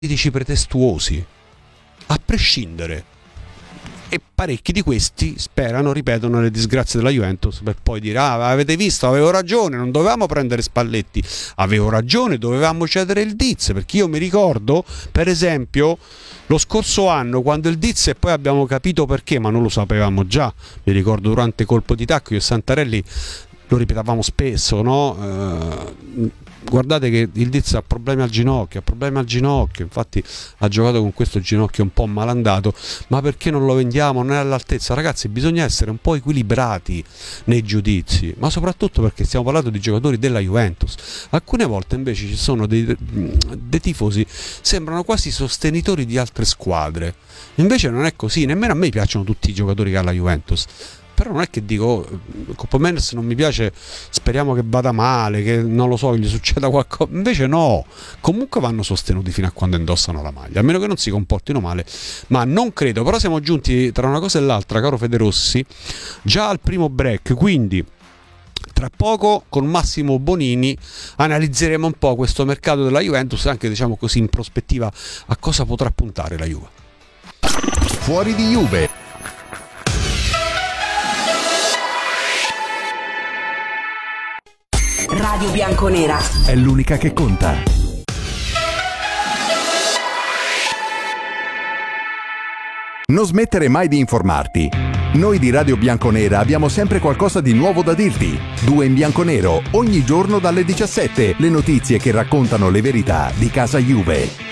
politici pretestuosi, a prescindere. E parecchi di questi ripetono le disgrazie della Juventus per poi dire: avete visto, avevo ragione, non dovevamo prendere Spalletti, avevo ragione, dovevamo cedere il Diz, perché io mi ricordo per esempio lo scorso anno quando il Diz, e poi abbiamo capito perché, ma non lo sapevamo già, mi ricordo durante colpo di tacco io e Santarelli lo ripetavamo spesso, no? Guardate che il Diz ha problemi al ginocchio, infatti ha giocato con questo ginocchio un po' malandato, ma perché non lo vendiamo? Non è all'altezza. Ragazzi, bisogna essere un po' equilibrati nei giudizi, ma soprattutto perché stiamo parlando di giocatori della Juventus. Alcune volte invece ci sono dei tifosi, sembrano quasi sostenitori di altre squadre, invece non è così. Nemmeno a me piacciono tutti i giocatori che ha la Juventus, però non è che dico Koopmeiners non mi piace, speriamo che vada male, che non lo so, gli succeda qualcosa. Invece no, comunque vanno sostenuti fino a quando indossano la maglia, a meno che non si comportino male, ma non credo. Però siamo giunti tra una cosa e l'altra, caro Federossi, già al primo break, quindi tra poco con Massimo Bonini analizzeremo un po' questo mercato della Juventus, anche diciamo così in prospettiva a cosa potrà puntare la Juve. Fuori di Juve. Radio Bianconera è l'unica che conta. Non smettere mai di informarti. Noi di Radio Bianconera abbiamo sempre qualcosa di nuovo da dirti. 2 in bianco-nero, ogni giorno dalle 17, le notizie che raccontano le verità di casa Juve.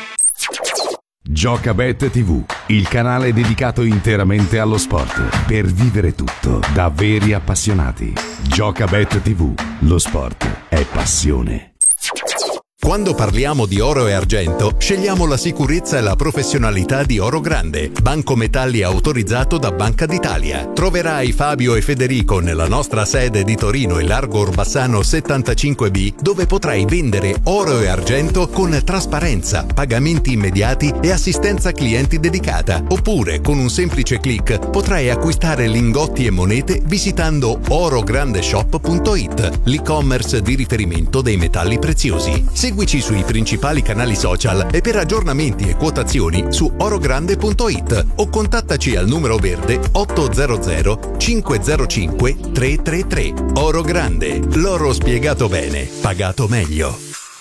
Giocabet TV, il canale dedicato interamente allo sport, per vivere tutto da veri appassionati. Giocabet TV, lo sport è passione. Quando parliamo di oro e argento, scegliamo la sicurezza e la professionalità di Oro Grande, banco metalli autorizzato da Banca d'Italia. Troverai Fabio e Federico nella nostra sede di Torino e Largo Orbassano 75B, dove potrai vendere oro e argento con trasparenza, pagamenti immediati e assistenza clienti dedicata. Oppure, con un semplice click, potrai acquistare lingotti e monete visitando orograndeshop.it, l'e-commerce di riferimento dei metalli preziosi. Seguici sui principali canali social e per aggiornamenti e quotazioni su orogrande.it o contattaci al numero verde 800 505 333. Oro Grande, l'oro spiegato bene, pagato meglio.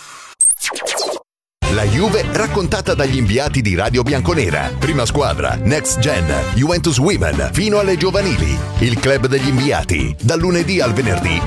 La Juve raccontata dagli inviati di Radio Bianconera. Prima squadra, Next Gen, Juventus Women, fino alle giovanili. Il club degli inviati, dal lunedì al venerdì.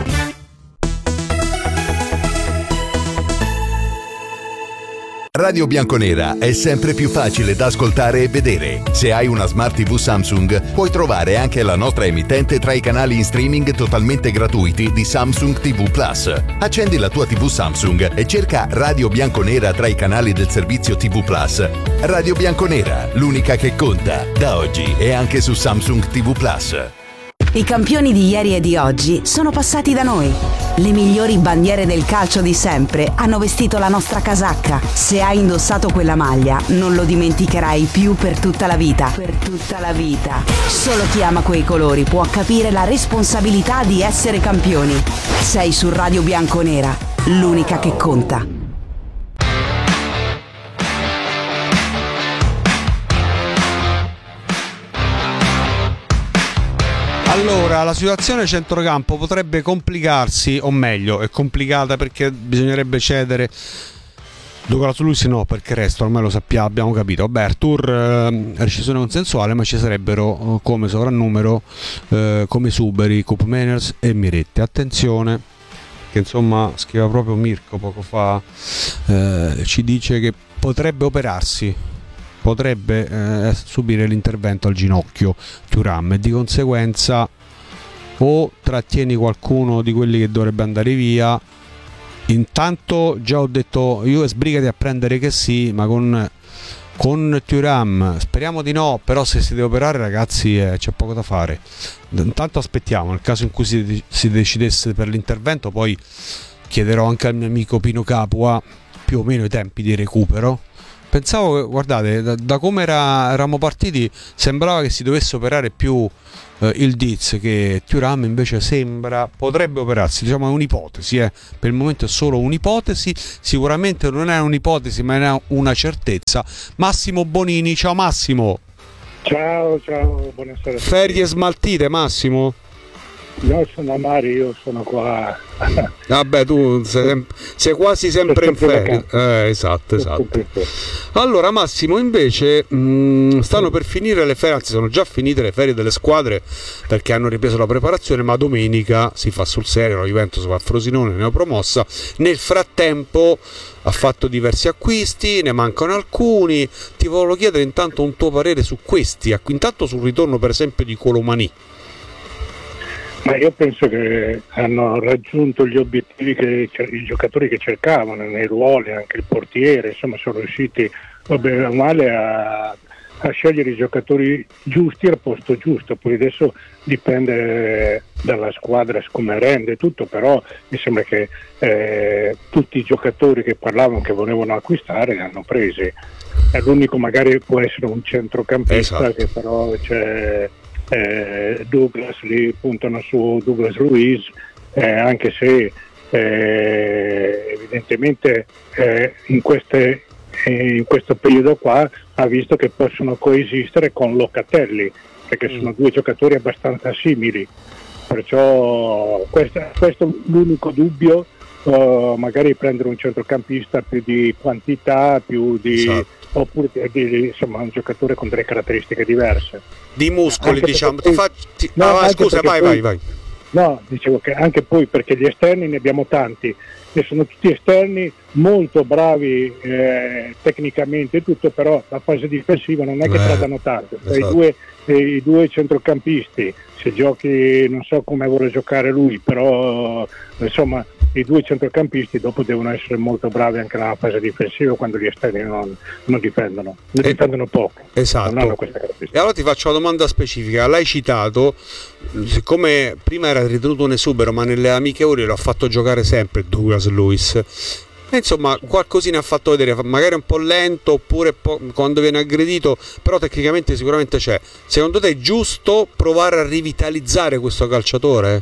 Radio Bianconera è sempre più facile da ascoltare e vedere. Se hai una Smart TV Samsung, puoi trovare anche la nostra emittente tra i canali in streaming totalmente gratuiti di Samsung TV Plus. Accendi la tua TV Samsung e cerca Radio Bianconera tra i canali del servizio TV Plus. Radio Bianconera, l'unica che conta, da oggi e anche su Samsung TV Plus. I campioni di ieri e di oggi sono passati da noi. Le migliori bandiere del calcio di sempre hanno vestito la nostra casacca. Se hai indossato quella maglia, non lo dimenticherai più per tutta la vita. Per tutta la vita. Solo chi ama quei colori può capire la responsabilità di essere campioni. Sei su Radio Bianconera, l'unica che conta. Allora, la situazione centrocampo potrebbe complicarsi, o meglio, è complicata perché bisognerebbe cedere Douglas Luiz, no, perché resto ormai lo sappiamo, abbiamo capito. Vabbè, Artur rescisione consensuale, ma ci sarebbero come sovrannumero come Suberi, Koopmeiners e Miretti. Attenzione, che insomma scriveva proprio Mirko poco fa, ci dice che potrebbe operarsi, potrebbe subire l'intervento al ginocchio Thuram, e di conseguenza o trattieni qualcuno di quelli che dovrebbe andare via. Intanto già ho detto io, sbrigati a prendere che sì, ma con Thuram speriamo di no, però se si deve operare, ragazzi, c'è poco da fare. Intanto aspettiamo, nel caso in cui si decidesse per l'intervento, poi chiederò anche al mio amico Pino Capua più o meno i tempi di recupero, Pensavo che, guardate, da come eravamo partiti sembrava che si dovesse operare più il Diz che Thuram, invece potrebbe operarsi, diciamo è un'ipotesi, per il momento è solo un'ipotesi, sicuramente non è un'ipotesi ma è una certezza. Massimo Bonini, ciao Massimo. Ciao, buonasera. Ferie smaltite, Massimo? Io sono a mare, io sono qua. Vabbè, tu sei quasi sempre in ferie. Esatto. Allora Massimo, invece stanno per finire le ferie, anzi sono già finite le ferie delle squadre perché hanno ripreso la preparazione, ma domenica si fa sul serio, la Juventus va a Frosinone, neopromossa. Nel frattempo ha fatto diversi acquisti, ne mancano alcuni. Ti volevo chiedere intanto un tuo parere su questi, intanto sul ritorno per esempio di Colomani. Ma io penso che hanno raggiunto gli obiettivi che i giocatori che cercavano nei ruoli, anche il portiere, insomma sono riusciti bene o male a scegliere i giocatori giusti al posto giusto. Poi adesso dipende dalla squadra come rende tutto, però mi sembra che tutti i giocatori che parlavano, che volevano acquistare, li hanno presi. L'unico magari può essere un centrocampista, esatto, che però c'è Douglas, lì puntano su Douglas Luiz, anche se evidentemente in questo periodo qua ha visto che possono coesistere con Locatelli, perché sono due giocatori abbastanza simili, perciò questo è l'unico dubbio. Magari prendere un centrocampista più di quantità, più di, esatto, oppure insomma un giocatore con delle caratteristiche diverse di muscoli, anche diciamo. Scusa, vai. No, dicevo che anche poi perché gli esterni ne abbiamo tanti e sono tutti esterni molto bravi tecnicamente e tutto, però la fase difensiva non è che tradano tanto. Esatto. I due centrocampisti, se giochi, non so come vuole giocare lui, però insomma i due centrocampisti dopo devono essere molto bravi anche nella fase difensiva, quando gli esterni non difendono, difendono poco. Esatto. Non hanno questa caratteristica. E allora ti faccio una domanda specifica. L'hai citato, siccome prima era ritenuto un esubero, ma nelle amichevoli l'ho fatto giocare sempre Douglas Luiz. Insomma, qualcosina ha fatto vedere, magari un po' lento, oppure quando viene aggredito, però tecnicamente sicuramente c'è. Secondo te è giusto provare a rivitalizzare questo calciatore?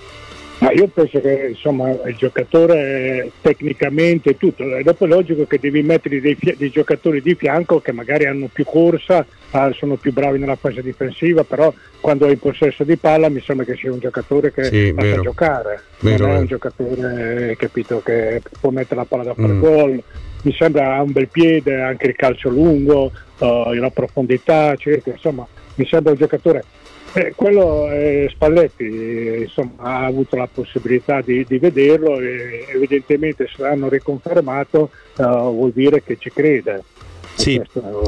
Ma io penso che insomma il giocatore tecnicamente tutto, dopo è logico che devi mettere dei giocatori di fianco che magari hanno più corsa, sono più bravi nella fase difensiva, però quando è in possesso di palla mi sembra che sia un giocatore che sa giocare, non è un giocatore, capito, che può mettere la palla da fare gol. Mi sembra ha un bel piede, anche il calcio lungo, la profondità, insomma mi sembra un giocatore. Quello Spalletti insomma, ha avuto la possibilità di vederlo e evidentemente se l'hanno riconfermato vuol dire che ci crede. Sì,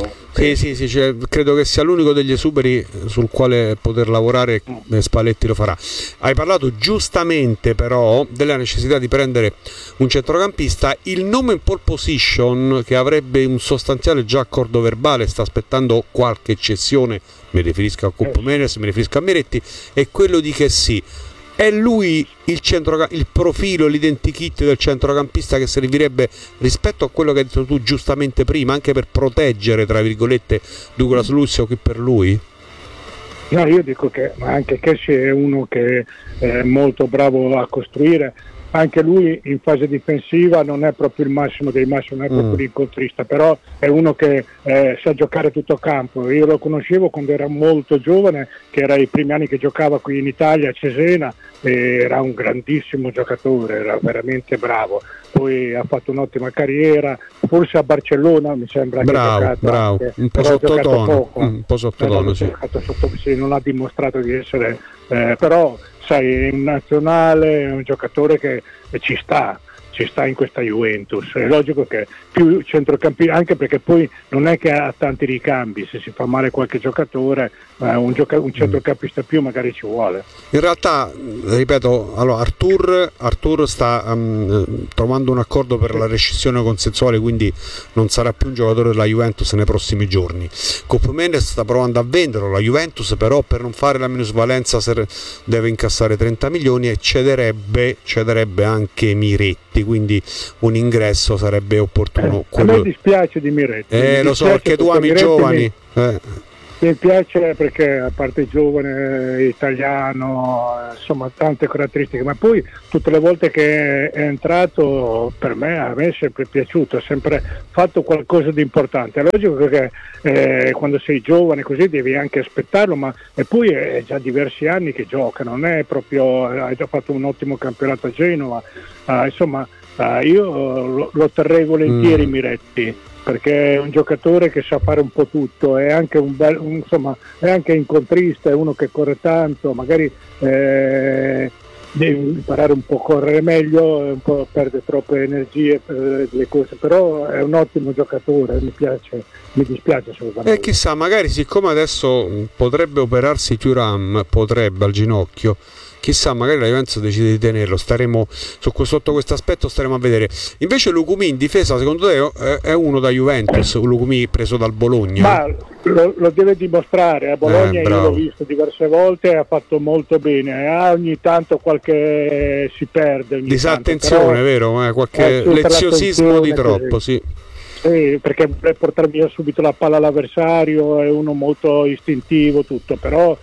cioè, credo che sia l'unico degli esuberi sul quale poter lavorare. Spalletti lo farà. Hai parlato giustamente però della necessità di prendere un centrocampista. Il nome in pole position, che avrebbe un sostanziale già accordo verbale, sta aspettando qualche eccezione, mi riferisco a Cupo Menes, mi riferisco a Miretti, è quello di Kessie. È lui il profilo, l'identikit del centrocampista che servirebbe rispetto a quello che hai detto tu giustamente prima, anche per proteggere, tra virgolette, Douglas Luiz o chi per lui? No, io dico che anche Kessie è uno che è molto bravo a costruire. Anche lui in fase difensiva non è proprio il massimo dei massimi, non è proprio l'incontrista, però è uno che sa giocare tutto campo. Io lo conoscevo quando era molto giovane, che era i primi anni che giocava qui in Italia a Cesena, e era un grandissimo giocatore, era veramente bravo. Poi ha fatto un'ottima carriera, forse a Barcellona mi sembra che ha giocato anche, un po' sottotono, sì, non ha dimostrato di essere, però sai, in nazionale è un giocatore che ci sta in questa Juventus. È logico che più centrocampisti, anche perché poi non è che ha tanti ricambi, se si fa male qualche giocatore un centrocampista più magari ci vuole. In realtà, ripeto, allora Arthur sta trovando un accordo per la rescissione consensuale, quindi non sarà più un giocatore della Juventus nei prossimi giorni. Cupo Menes sta provando a venderlo, la Juventus però per non fare la minusvalenza deve incassare 30 milioni e cederebbe anche Miretti, quindi un ingresso sarebbe opportuno. A me dispiace di Miretti. Lo so, perché tu ami i giovani. Mi piace perché, a parte giovane, italiano, insomma tante caratteristiche, ma poi tutte le volte che è entrato a me è sempre piaciuto, ha sempre fatto qualcosa di importante. È logico che quando sei giovane così devi anche aspettarlo, ma e poi è già diversi anni che gioca, non è proprio, ha già fatto un ottimo campionato a Genova, insomma io lo terrei volentieri Miretti, perché è un giocatore che sa fare un po' tutto, è anche insomma è anche incontrista, è uno che corre tanto, magari deve imparare un po' a correre meglio, un po' perde troppe energie per le corse, però è un ottimo giocatore, mi dispiace assolutamente. E chissà, magari siccome adesso potrebbe operarsi Thuram, al ginocchio, chissà, magari la Juventus decide di tenerlo, staremo sotto questo aspetto, staremo a vedere. Invece Lukumi in difesa, secondo te è uno da Juventus, Lukumi preso dal Bologna? Ma lo deve dimostrare, a Bologna io l'ho visto diverse volte e ha fatto molto bene, ogni tanto qualche si perde, disattenzione, però, vero? Qualche leziosismo di troppo, così. Sì, perché vuole portare via subito la palla all'avversario, è uno molto istintivo, tutto, però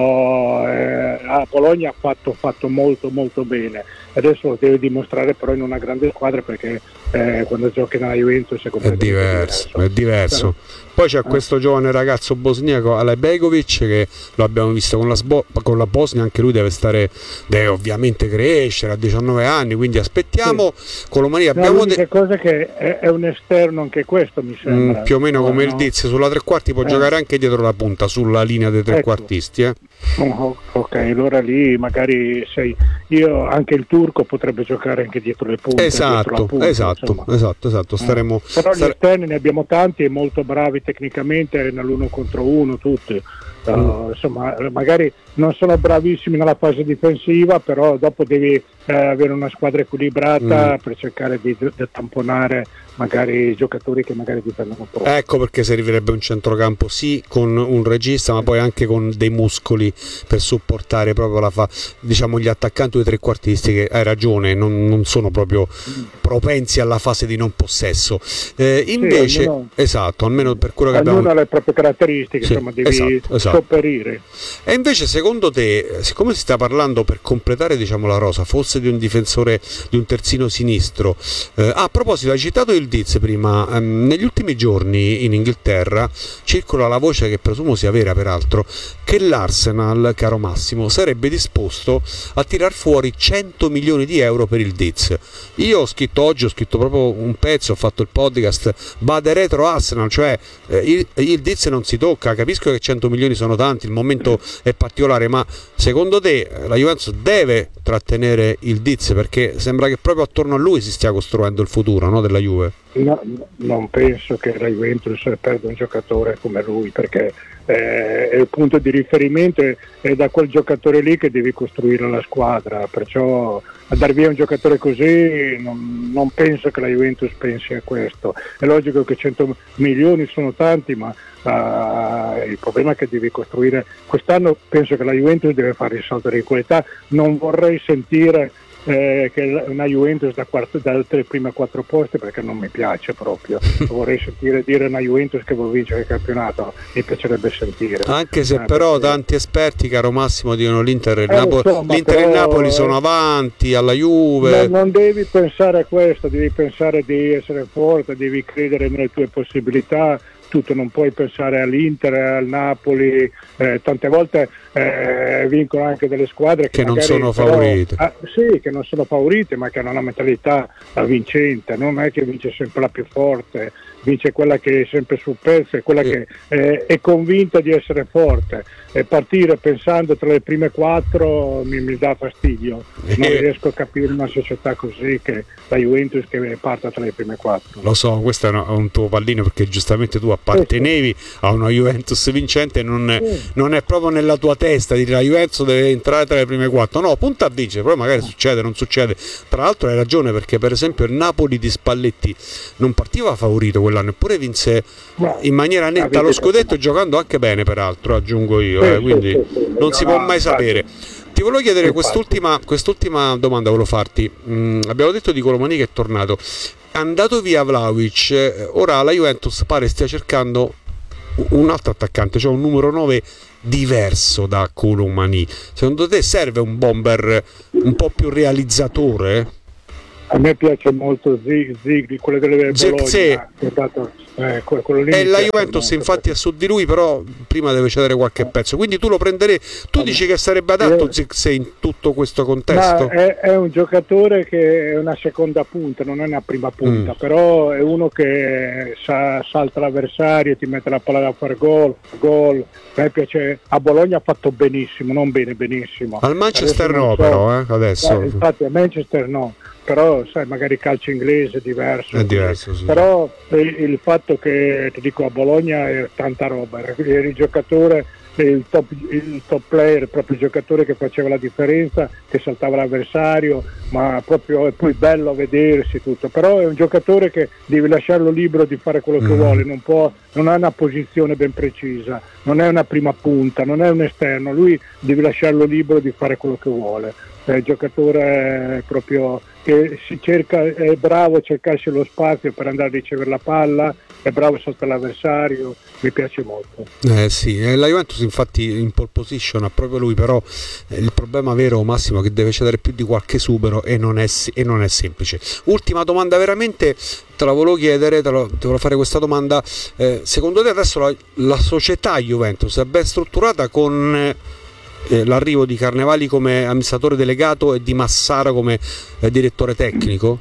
a Bologna ha fatto molto molto bene, adesso lo deve dimostrare però in una grande squadra, perché quando giochi nella Juventus è diverso. Poi c'è questo giovane ragazzo bosniaco Alejbegovic, che lo abbiamo visto con la Bosnia, anche lui deve ovviamente crescere, a 19 anni, quindi aspettiamo. Con l'Omania abbiamo l'unica cosa che è un esterno anche questo, mi sembra più o meno come il Diz sulla tre quarti, può giocare anche dietro la punta, sulla linea dei trequartisti. Ok, allora lì magari anche il turco potrebbe giocare anche dietro le punte. Esatto. Staremo. Però gli esterni ne abbiamo tanti e molto bravi tecnicamente nell'1 contro 1 tutti. Insomma, magari non sono bravissimi nella fase difensiva, però dopo devi avere una squadra equilibrata per cercare di tamponare magari i giocatori che magari difendono troppo. Ecco perché servirebbe un centrocampo sì con un regista, ma poi anche con dei muscoli per supportare proprio gli attaccanti o i trequartisti, che hai ragione, non sono proprio propensi alla fase di non possesso. Invece almeno per quello che abbiamo, ognuno ha le proprie caratteristiche, insomma, devi sopperire. E invece secondo te, siccome si sta parlando, per completare la rosa, forse di un difensore, di un terzino sinistro, a proposito, hai citato il Diz prima, negli ultimi giorni in Inghilterra circola la voce, che presumo sia vera peraltro, che l'Arsenal, caro Massimo, sarebbe disposto a tirar fuori 100 milioni di euro per il Diz. Io ho scritto proprio un pezzo, ho fatto il podcast Bade Retro Arsenal, cioè il Diz non si tocca. Capisco che 100 milioni sono tanti, il momento è particolare, ma secondo te la Juventus deve trattenere il Diz, perché sembra che proprio attorno a lui si stia costruendo il futuro, no, della Juve? No, non penso che la Juventus perda un giocatore come lui, perché il punto di riferimento è da quel giocatore lì che devi costruire la squadra, perciò a dar via un giocatore così non penso che la Juventus pensi a questo. È logico che 100 milioni sono tanti, ma il problema è che devi costruire. Quest'anno penso che la Juventus deve fare il salto di qualità. Non vorrei sentire che una Juventus dalle prime 4 posti, perché non mi piace proprio. Vorrei sentire dire una Juventus che vuole vincere il campionato, mi piacerebbe sentire, anche se però tanti esperti, caro Massimo, dicono l'Inter e il Napoli sono avanti alla Juve. Non devi pensare a questo, devi pensare di essere forte, devi credere nelle tue possibilità. Tutto, non puoi pensare all'Inter, al Napoli, tante volte vincono anche delle squadre che non sono favorite. Che non sono favorite, ma che hanno una mentalità vincente, non è che vince sempre la più forte, vince quella che è sempre sul pezzo, è quella che è convinta di essere forte. E partire pensando tra le prime 4 mi dà fastidio, non riesco a capire una società così, che la Juventus che parta tra le prime 4. Lo so, questo è un tuo pallino, perché giustamente tu appartenevi a una Juventus vincente, non è proprio nella tua testa dire la Juventus deve entrare tra le prime 4, no, punta a vincere, poi magari succede, non succede. Tra l'altro hai ragione, perché per esempio il Napoli di Spalletti non partiva favorito quell'anno, eppure vinse in maniera netta lo scudetto, giocando anche bene, peraltro, aggiungo io, quindi non si può mai sapere. Ti volevo chiedere quest'ultima domanda, volevo farti. Abbiamo detto di Colomani che è tornato. È andato via Vlahovic, ora la Juventus pare stia cercando un altro attaccante, cioè un numero 9 diverso da Colomani. Secondo te serve un bomber un po' più realizzatore? A me piace molto Zig, quello delle Bologna, quello lì. E la Juventus infatti è su di lui, però prima deve cedere qualche pezzo. Quindi tu lo prenderei, tu dici che sarebbe adatto Zirkzee in tutto questo contesto? È un giocatore che è una seconda punta, non è una prima punta, però è uno che salta l'avversario, ti mette la palla da fare gol. A me piace, a Bologna ha fatto benissimo, non benissimo. Al Manchester no, però adesso. Infatti a Manchester no. Però sai, magari calcio inglese è diverso, sì. Però il fatto che ti dico a Bologna è tanta roba, era il giocatore, il top player, proprio il giocatore che faceva la differenza, che saltava l'avversario, ma proprio è poi bello a vedersi tutto. Però è un giocatore che devi lasciarlo libero di fare quello che vuole, non ha una posizione ben precisa, non è una prima punta, non è un esterno, lui devi lasciarlo libero di fare quello che vuole. È il giocatore proprio che è bravo a cercarsi lo spazio per andare a ricevere la palla, è bravo sotto l'avversario, mi piace molto. Sì, la Juventus infatti in pole position ha proprio lui, però il problema vero, Massimo, è che deve cedere più di qualche supero e non è semplice. Ultima domanda, veramente te la volevo chiedere, te volevo fare questa domanda. Secondo te adesso la società Juventus è ben strutturata con l'arrivo di Carnevali come amministratore delegato e di Massara come direttore tecnico?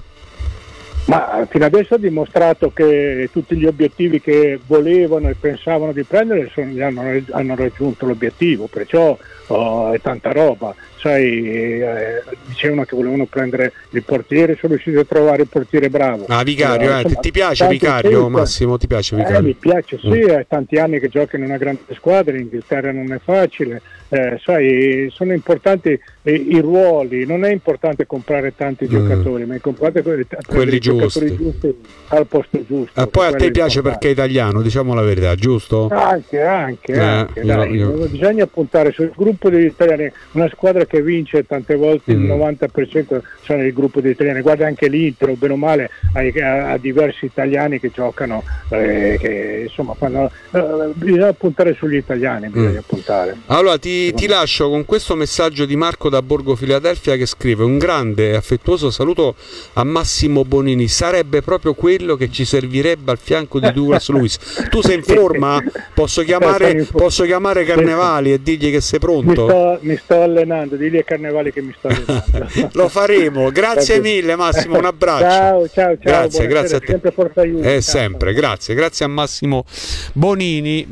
Ma fino adesso ha dimostrato che tutti gli obiettivi che volevano e pensavano di prendere hanno raggiunto l'obiettivo, perciò è tanta roba. Sai, dicevano che volevano prendere il portiere, sono riusciti a trovare il portiere bravo. Vicario, insomma, ti piace Vicario, Massimo? Ti piace Vicario? Mi piace, sì, è tanti anni che gioca in una grande squadra, in Inghilterra non è facile. Sai, sono importanti i ruoli, non è importante comprare tanti giocatori, ma è importante quelli giusti al posto giusto. Poi a te piace perché è italiano, diciamo la verità, giusto? Anche. Bisogna puntare sul gruppo degli italiani, una squadra che vince tante volte il 90% sono il gruppo degli italiani. Guarda anche l'Inter, bene o male, ha diversi italiani che giocano, che insomma bisogna puntare sugli italiani, bisogna puntare. Allora ti lascio con questo messaggio di Marco da Borgo Filadelfia che scrive: un grande e affettuoso saluto a Massimo Bonini, sarebbe proprio quello che ci servirebbe al fianco di Douglas Luiz. Tu sei in forma? Posso chiamare Carnevali e dirgli che sei pronto? Mi sto allenando, digli a Carnevali che mi sto allenando. Lo faremo, grazie mille Massimo, un abbraccio. Ciao, grazie a te. Sempre Forza Juve. Sempre, grazie a Massimo Bonini.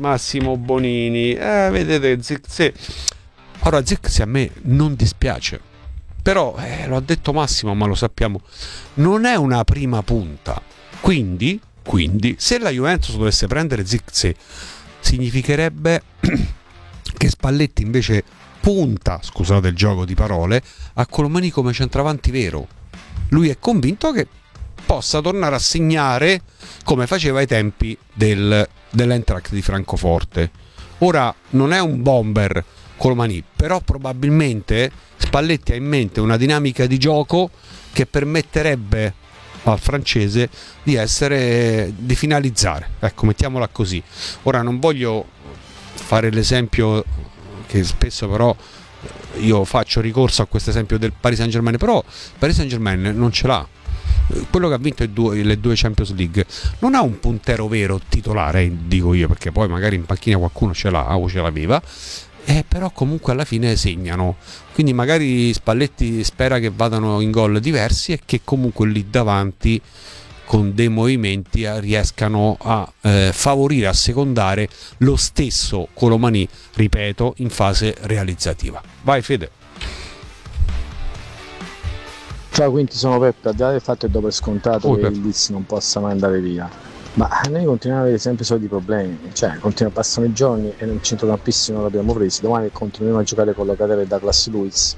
Vedete Zirkzee. Ora Zirkzee a me non dispiace, però lo ha detto Massimo, ma lo sappiamo, non è una prima punta, quindi se la Juventus dovesse prendere Zirkzee significherebbe che Spalletti invece punta, scusate il gioco di parole, a Colomani come centravanti vero. Lui è convinto che possa tornare a segnare come faceva ai tempi dell'Eintracht di Francoforte. Ora non è un bomber Colomani, però probabilmente Spalletti ha in mente una dinamica di gioco che permetterebbe al francese di finalizzare, ecco, mettiamola così. Ora non voglio fare l'esempio che spesso però io faccio ricorso a questo esempio del Paris Saint-Germain, però Paris Saint-Germain non ce l'ha. Quello che ha vinto le due Champions League non ha un puntero vero titolare, dico io, perché poi magari in panchina qualcuno ce l'ha o ce l'aveva, però comunque alla fine segnano, quindi magari Spalletti spera che vadano in gol diversi e che comunque lì davanti con dei movimenti riescano a favorire, a secondare lo stesso Colomani, ripeto, in fase realizzativa. Vai Fede. Ciao, quindi sono Peppe. Al di là del fatto che do per scontato che il Leeds non possa mai andare via, ma noi continuiamo ad avere sempre i soliti problemi, passano i giorni e nel centrocampissimo non l'abbiamo preso, domani continueremo a giocare con la cadere Douglas Luiz.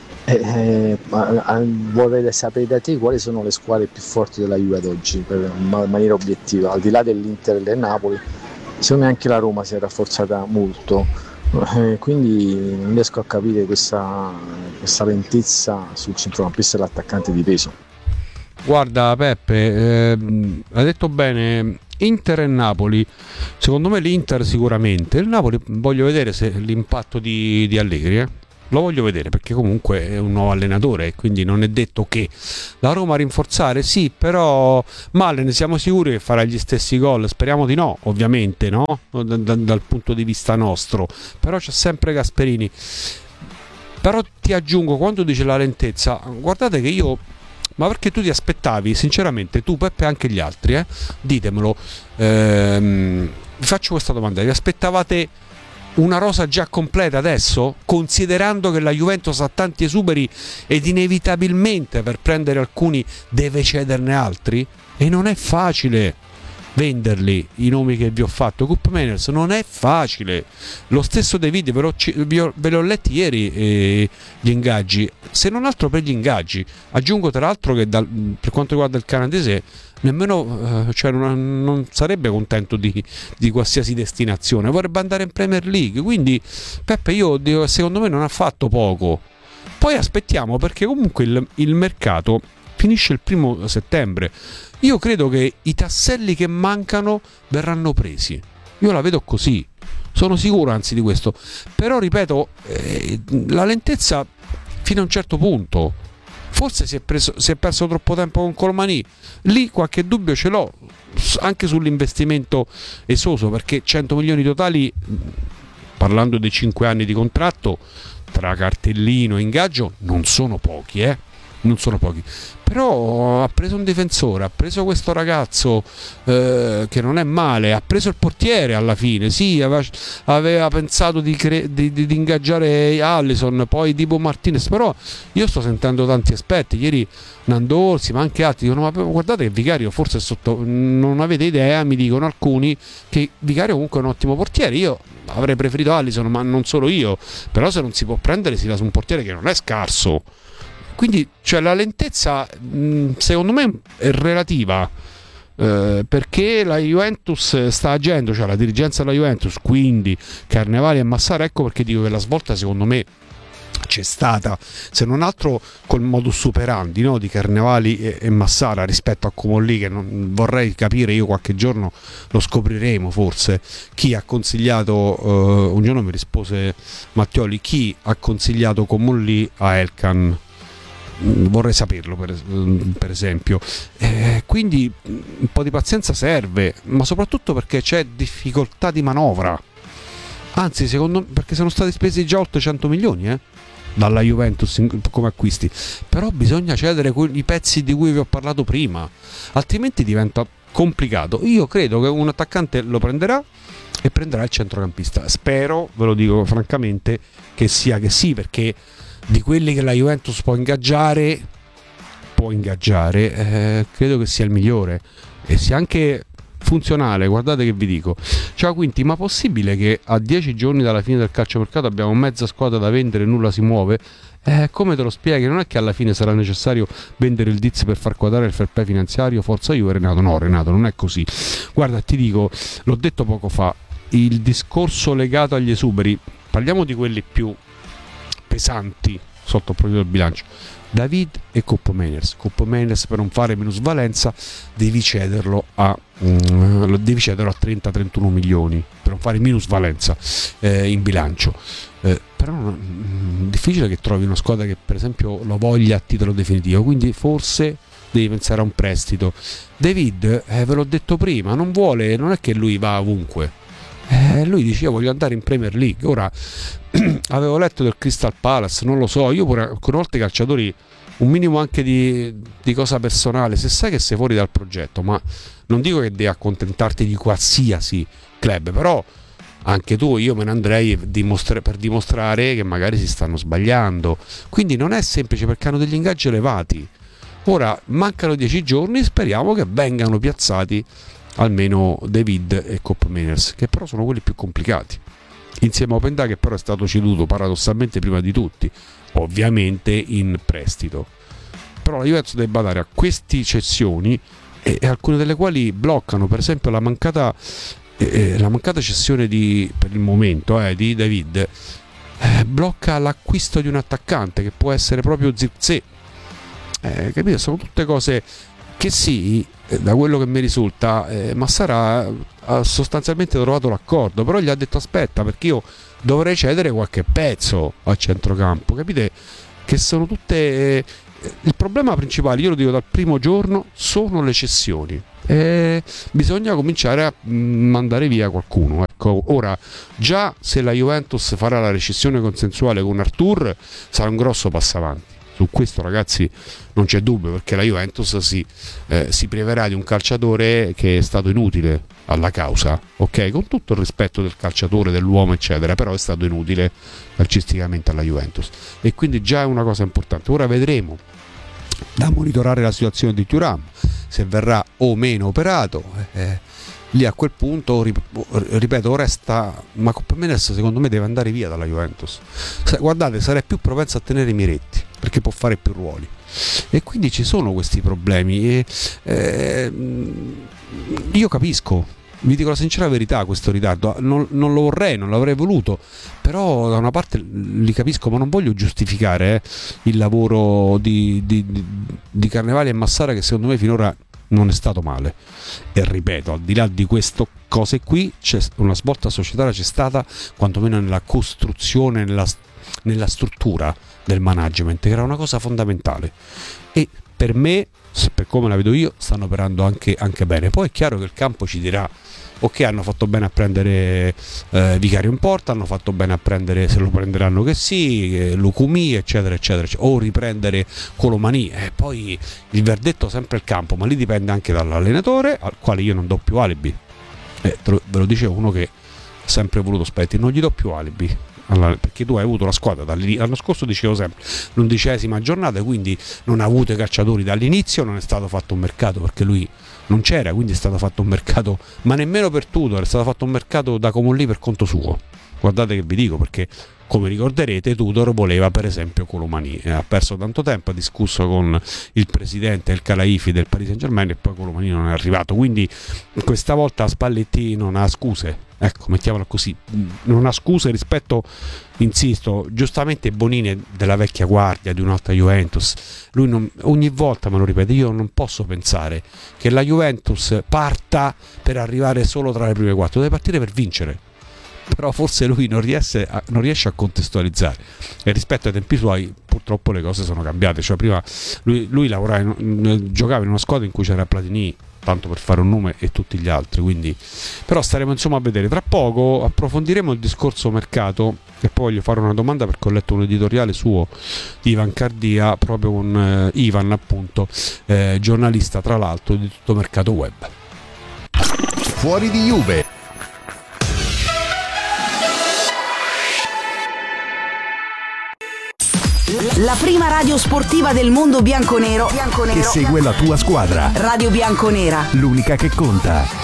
Vorrei sapere da te quali sono le squadre più forti della Juve ad oggi, in maniera obiettiva, al di là dell'Inter e del Napoli. Secondo me anche la Roma si è rafforzata molto, Quindi non riesco a capire questa lentezza sul centrocampista e l'attaccante di peso. Guarda Peppe, ha detto bene, Inter e Napoli. Secondo me l'Inter sicuramente. Il Napoli voglio vedere se l'impatto di Allegri, lo voglio vedere, perché comunque è un nuovo allenatore e quindi non è detto che la Roma rinforzare, sì, però Malen siamo sicuri che farà gli stessi gol? Speriamo di no, ovviamente, no? Dal punto di vista nostro, però c'è sempre Gasperini. Però ti aggiungo, quando dice la lentezza, guardate che io, ma perché tu ti aspettavi, sinceramente, tu Peppe e anche gli altri, ditemelo, vi faccio questa domanda: vi aspettavate una rosa già completa adesso, considerando che la Juventus ha tanti esuberi ed inevitabilmente per prendere alcuni deve cederne altri? E non è facile venderli, i nomi che vi ho fatto. Cup Manners non è facile. Lo stesso David, ve l'ho letti ieri, gli ingaggi, se non altro per gli ingaggi. Aggiungo tra l'altro che per quanto riguarda il canadese nemmeno non sarebbe contento di qualsiasi destinazione, vorrebbe andare in Premier League. Quindi Peppe, io dico che secondo me non ha fatto poco. Poi aspettiamo, perché comunque il mercato finisce il 1° settembre. Io credo che i tasselli che mancano verranno presi, io la vedo così, sono sicuro anzi di questo. Però ripeto, la lentezza fino a un certo punto. Forse si è perso troppo tempo con Colmani, lì qualche dubbio ce l'ho, anche sull'investimento esoso, perché 100 milioni totali, parlando dei 5 anni di contratto tra cartellino e ingaggio, non sono pochi, non sono pochi. Però ha preso un difensore, ha preso questo ragazzo che non è male, ha preso il portiere alla fine, sì, aveva pensato di ingaggiare Alisson, poi Dibu Martinez, però io sto sentendo tanti aspetti. Ieri Nando Orsi, ma anche altri dicono: ma guardate che Vicario forse è sotto, non avete idea, mi dicono alcuni, che Vicario comunque è un ottimo portiere. Io avrei preferito Alisson, ma non solo io, però se non si può prendere si va su un portiere che non è scarso. Quindi la lentezza secondo me è relativa, perché la Juventus sta agendo, la dirigenza della Juventus, quindi Carnevali e Massara. Ecco perché dico che la svolta secondo me c'è stata, se non altro col modus operandi, no, di Carnevali e Massara rispetto a Comolli, che non vorrei capire, io qualche giorno lo scopriremo forse, chi ha consigliato, un giorno mi rispose Mattioli, chi ha consigliato Comolli a Elkan. Vorrei saperlo per esempio, quindi un po' di pazienza serve, ma soprattutto perché c'è difficoltà di manovra, anzi secondo me perché sono stati spesi già oltre 100 milioni dalla Juventus come acquisti, però bisogna cedere i pezzi di cui vi ho parlato prima, altrimenti diventa complicato. Io credo che un attaccante lo prenderà e prenderà il centrocampista, spero, ve lo dico francamente, che sia che sì, perché di quelli che la Juventus può ingaggiare, credo che sia il migliore e sia anche funzionale. Guardate che vi dico, ciao Quinti, ma possibile che a 10 giorni dalla fine del calciomercato abbiamo mezza squadra da vendere e nulla si muove? Come te lo spieghi? Non è che alla fine sarà necessario vendere il Diz per far quadrare il fair play finanziario? Forza Juve, Renato? No, Renato, non è così. Guarda, ti dico, l'ho detto poco fa, il discorso legato agli esuberi, parliamo di quelli più pesanti sotto il profilo del bilancio, David e Cup Manners. Per non fare minusvalenza devi cederlo a 30-31 milioni per non fare minusvalenza in bilancio, però è difficile che trovi una squadra che per esempio lo voglia a titolo definitivo, quindi forse devi pensare a un prestito. David, ve l'ho detto prima, non è che lui va ovunque. Lui dice: io voglio andare in Premier League. Ora avevo letto del Crystal Palace, non lo so, io pure con molti calciatori un minimo anche di cosa personale, se sai che sei fuori dal progetto, ma non dico che devi accontentarti di qualsiasi club, però anche tu, io me ne andrei per dimostrare che magari si stanno sbagliando. Quindi non è semplice, perché hanno degli ingaggi elevati. Ora mancano 10 giorni, speriamo che vengano piazzati almeno David e Cup Manners, che però sono quelli più complicati, insieme a Openda, che però è stato ceduto paradossalmente prima di tutti, ovviamente in prestito. Però la Juventus deve badare a queste cessioni, e alcune delle quali bloccano, per esempio la mancata la mancata cessione per il momento di David blocca l'acquisto di un attaccante che può essere proprio Zirkzee. Capito? Sono tutte cose che sì, da quello che mi risulta Massara ha sostanzialmente trovato l'accordo, però gli ha detto aspetta, perché io dovrei cedere qualche pezzo a centrocampo. Capite che sono tutte il problema principale, io lo dico dal primo giorno, sono le cessioni. Bisogna cominciare a mandare via qualcuno. Ecco, ora già se la Juventus farà la rescissione consensuale con Arthur sarà un grosso passo avanti. Su questo, ragazzi, non c'è dubbio, perché la Juventus si priverà di un calciatore che è stato inutile alla causa, ok? Con tutto il rispetto del calciatore, dell'uomo, eccetera, però è stato inutile calcisticamente alla Juventus, e quindi già è una cosa importante. Ora vedremo, da monitorare la situazione di Thuram, se verrà o meno operato. Lì a quel punto, ripeto, resta, ma Mendes secondo me deve andare via dalla Juventus. Guardate, sarei più propenso a tenere Miretti, perché può fare più ruoli, e quindi ci sono questi problemi. Io capisco, vi dico la sincera verità, questo ritardo non lo vorrei, non l'avrei voluto, però da una parte li capisco, ma non voglio giustificare il lavoro di Carnevali e Massara, che secondo me finora non è stato male. E ripeto, al di là di queste cose qui, c'è una svolta societaria, c'è stata quantomeno nella costruzione, nella struttura del management, che era una cosa fondamentale, e per me, per come la vedo io, stanno operando anche bene. Poi è chiaro che il campo ci dirà ok, hanno fatto bene a prendere Vicario in porta, hanno fatto bene a prendere, se lo prenderanno che sì, Lucumi, eccetera eccetera, o riprendere Colomani, poi il verdetto sempre il campo, ma lì dipende anche dall'allenatore, al quale io non do più alibi, ve lo dicevo, uno che ha sempre voluto Spalletti, non gli do più alibi, perché tu hai avuto la squadra l'anno scorso, dicevo sempre, l'11ª giornata, quindi non ha avuto i calciatori dall'inizio, non è stato fatto un mercato perché lui non c'era, quindi è stato fatto un mercato, ma nemmeno per Tudor, è stato fatto un mercato da Comolli per conto suo. Guardate che vi dico, perché come ricorderete Tudor voleva per esempio Colomani, ha perso tanto tempo, ha discusso con il presidente El Khelaifi del Paris Saint-Germain e poi Colomani non è arrivato, quindi questa volta Spalletti non ha scuse, ecco, mettiamola così, non ha scuse rispetto, insisto, giustamente Bonini della vecchia guardia di un'altra Juventus, lui ogni volta me lo ripete, io non posso pensare che la Juventus parta per arrivare solo tra le prime 4, deve partire per vincere, però forse lui non riesce a contestualizzare, e rispetto ai tempi suoi purtroppo le cose sono cambiate, cioè prima lui lavorava giocava in una squadra in cui c'era Platini, tanto per fare un nome, e tutti gli altri, quindi però staremo insomma a vedere. Tra poco approfondiremo il discorso mercato, e poi voglio fare una domanda perché ho letto un editoriale suo di Ivan Cardia proprio con Ivan, appunto, giornalista tra l'altro di Tutto Mercato Web. Fuori di Juve. La prima radio sportiva del mondo bianconero che segue la tua squadra. Radio Bianconera. L'unica che conta.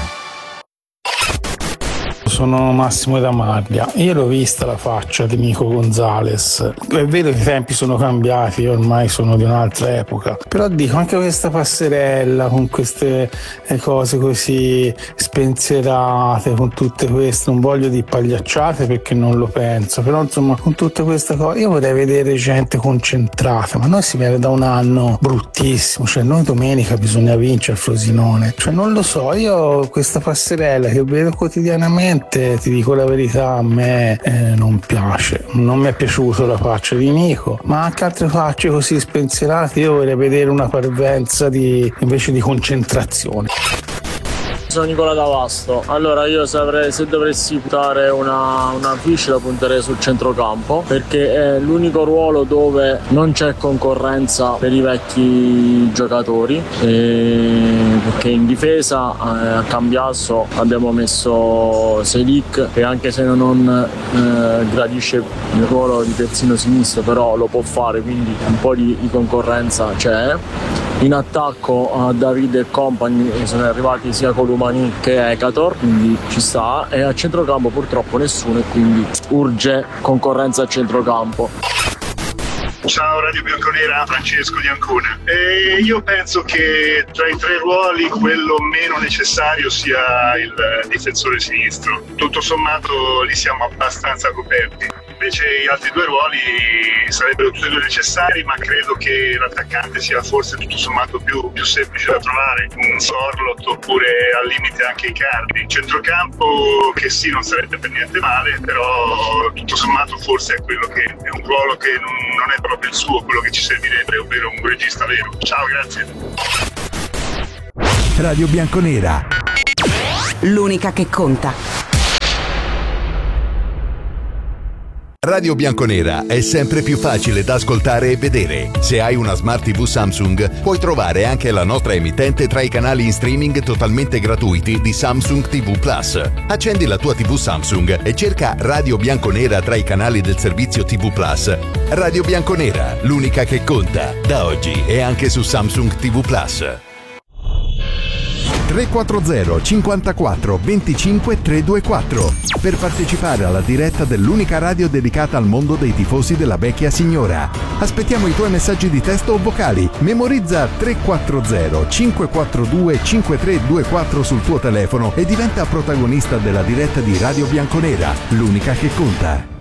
Sono Massimo da Maglia. Io l'ho vista la faccia di Nico Gonzalez. È vero che i tempi sono cambiati, ormai sono di un'altra epoca, però dico anche questa passerella con queste cose così spensierate, con tutte queste, non voglio di pagliacciate perché non lo penso, però insomma con tutte queste cose io vorrei vedere gente concentrata, ma noi si viene da un anno bruttissimo, cioè noi domenica bisogna vincere il Frosinone, cioè non lo so, io questa passerella che vedo quotidianamente, ti dico la verità, a me non piace, non mi è piaciuto la faccia di Nico, ma anche altre facce così spensierate, io vorrei vedere una parvenza invece di concentrazione. Sono Nicola D'Avasto. Allora io se dovessi puntare una fiche la punterei sul centrocampo, perché è l'unico ruolo dove non c'è concorrenza per i vecchi giocatori, perché in difesa a Cambiasso abbiamo messo Selic, che anche se non gradisce il ruolo di terzino sinistro però lo può fare, quindi un po' di concorrenza c'è. In attacco a Davide e compagni sono arrivati sia Colomani che Ekator, quindi ci sta, e a centrocampo purtroppo nessuno, e quindi urge concorrenza a centrocampo. Ciao Radio Bianconera, Francesco di Ancona. Io penso che tra i 3 ruoli quello meno necessario sia il difensore sinistro. Tutto sommato li siamo abbastanza coperti. Invece gli altri 2 ruoli sarebbero tutti e 2 necessari, ma credo che l'attaccante sia forse tutto sommato più semplice da trovare. Un Sorloth oppure al limite anche Icardi. Centrocampo che sì, non sarebbe per niente male, però tutto sommato forse è quello che è un ruolo che non è proprio il suo, quello che ci servirebbe, ovvero un regista vero. Ciao, grazie. Radio Bianconera. L'unica che conta. Radio Bianconera è sempre più facile da ascoltare e vedere. Se hai una Smart TV Samsung, puoi trovare anche la nostra emittente tra i canali in streaming totalmente gratuiti di Samsung TV Plus. Accendi la tua TV Samsung e cerca Radio Bianconera tra i canali del servizio TV Plus. Radio Bianconera, l'unica che conta. Da oggi è anche su Samsung TV Plus. 340 54 25 324 per partecipare alla diretta dell'unica radio dedicata al mondo dei tifosi della vecchia signora. Aspettiamo i tuoi messaggi di testo o vocali. Memorizza 340 542 5324 sul tuo telefono e diventa protagonista della diretta di Radio Bianconera, l'unica che conta.